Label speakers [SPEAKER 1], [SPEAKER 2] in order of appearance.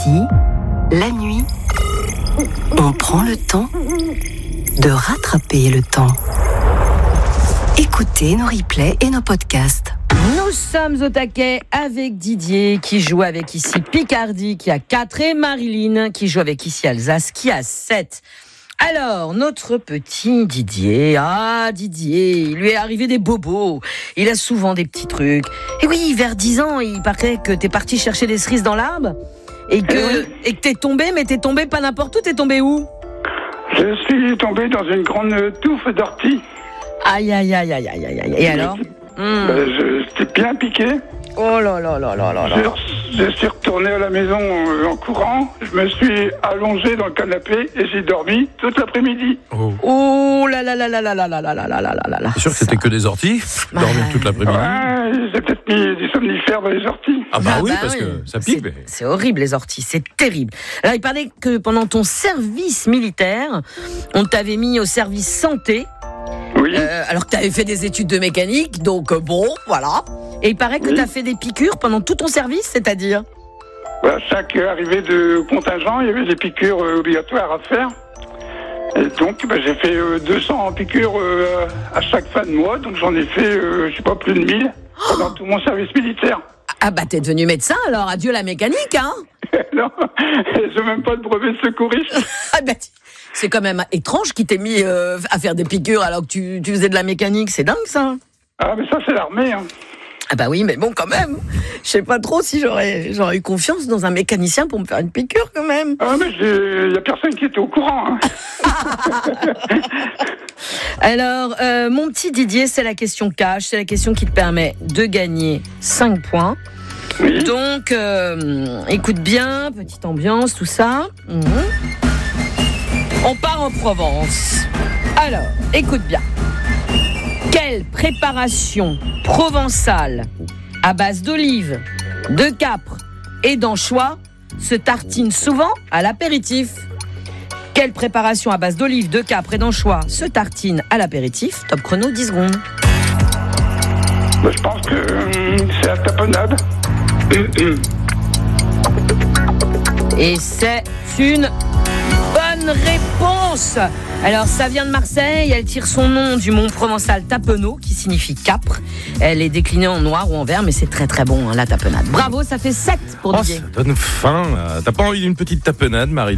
[SPEAKER 1] Ici, la nuit, on prend le temps de rattraper le temps. Écoutez nos replays et nos podcasts.
[SPEAKER 2] Nous sommes au taquet avec Didier qui joue avec ici Picardie qui a 4 et Marilyn qui joue avec ici Alsace qui a 7. Alors, notre petit Didier, il lui est arrivé des bobos. Il a souvent des petits trucs. Et oui, vers 10 ans, il paraît que t'es parti chercher des cerises dans l'arbre et que t'es tombé, mais t'es tombé pas n'importe où, t'es tombé où ?
[SPEAKER 3] Je suis tombé dans une grande touffe d'orties.
[SPEAKER 2] Aïe. Et alors ?
[SPEAKER 3] J'étais bien piqué.
[SPEAKER 2] Oh là là là là là là.
[SPEAKER 3] Je suis retourné à la maison en courant. Je me suis allongé dans le canapé et j'ai dormi toute l'après-midi.
[SPEAKER 2] Oh là là là là là là là là là là là là.
[SPEAKER 4] C'est sûr que c'était que des orties ? Dormir toute l'après-midi ?
[SPEAKER 3] Ouais, j'ai peut-être mis du somnifère dans les orties.
[SPEAKER 4] Parce que ça pique.
[SPEAKER 2] C'est horrible les orties, c'est terrible. Alors il paraît que pendant ton service militaire, on t'avait mis au service santé.
[SPEAKER 3] Oui.
[SPEAKER 2] Alors que tu avais fait des études de mécanique, donc bon, voilà. Et il paraît que tu as fait des piqûres pendant tout ton service, c'est-à-dire ?
[SPEAKER 3] Chaque arrivée de contingent, il y avait des piqûres obligatoires à faire. Et donc, j'ai fait 200 piqûres à chaque fin de mois. Donc, j'en ai fait, plus de 1000 pendant tout mon service militaire.
[SPEAKER 2] Ah bah, t'es devenu médecin, alors adieu la mécanique, hein ?
[SPEAKER 3] Non, j'ai même pas de brevet de secouriste.
[SPEAKER 2] Ah bah, c'est quand même étrange qu'il t'ait mis à faire des piqûres alors que tu faisais de la mécanique. C'est dingue, ça.
[SPEAKER 3] Ah, mais ça, c'est l'armée, hein.
[SPEAKER 2] Ah bah oui, mais bon, quand même. Je sais pas trop si j'aurais eu confiance dans un mécanicien pour me faire une piqûre, quand même.
[SPEAKER 3] Ah, mais il y a personne qui était au courant, hein.
[SPEAKER 2] Alors, mon petit Didier, c'est la question cash. C'est la question qui te permet de gagner 5 points.
[SPEAKER 3] Oui.
[SPEAKER 2] Donc, écoute bien, petite ambiance, tout ça. On part en Provence. Alors, écoute bien. Quelle préparation provençale à base d'olives, de capre et d'anchois se tartine souvent à l'apéritif ? Quelle préparation à base d'olives, de capre et d'anchois se tartine à l'apéritif ? Top chrono, 10 secondes.
[SPEAKER 3] Je pense que c'est la tapenade.
[SPEAKER 2] Et c'est une bonne réponse. Alors, ça vient de Marseille. Elle tire son nom du mont provençal Tapenot, qui signifie capre. Elle est déclinée en noir ou en vert, mais c'est très très bon, hein, la tapenade. Bravo, ça fait 7 pour Didier.
[SPEAKER 4] Ça donne faim. T'as pas envie d'une petite tapenade, Marilyn ?